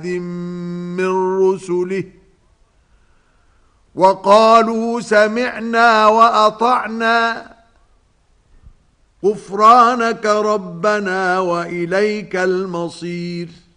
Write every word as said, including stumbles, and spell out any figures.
من رسله وقالوا سمعنا وأطعنا غفرانك ربنا وإليك المصير.